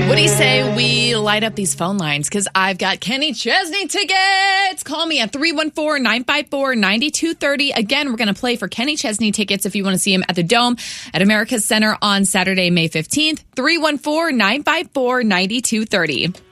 What do you say we light up these phone lines? Because I've got Kenny Chesney tickets. Call me at 314-954-9230. Again, we're going to play for Kenny Chesney tickets if you want to see him at the Dome at America's Center on Saturday, May 15th. 314-954-9230.